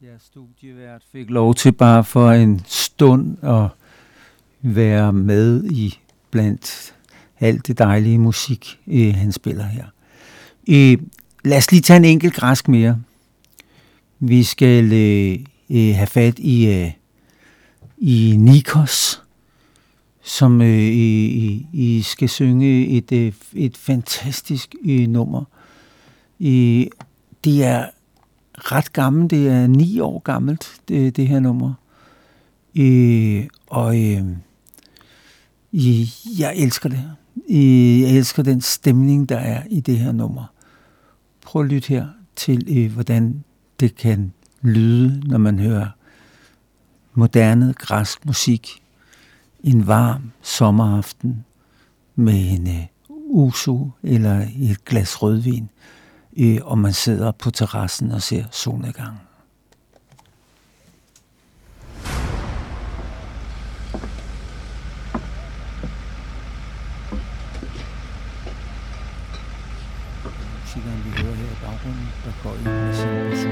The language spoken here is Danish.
Jeg studievært fik lov til bare for en stund at være med i blandt alt det dejlige musik, han spiller her. Lad os lige tage en enkelt græsk mere. Vi skal have fat i Nikos, som I skal synge et fantastisk nummer. Det er ret gammelt, det er 9 år gammelt, det her nummer. Jeg elsker det. Jeg elsker den stemning, der er i det her nummer. Prøv at lytte her til, hvordan det kan lyde, når man hører moderne græsk musik. En varm sommeraften med en uso eller et glas rødvin, og man sidder på terrassen og ser solnedgangen. Musikeren, vi hører her i baggrunden, der går ind med sin musik.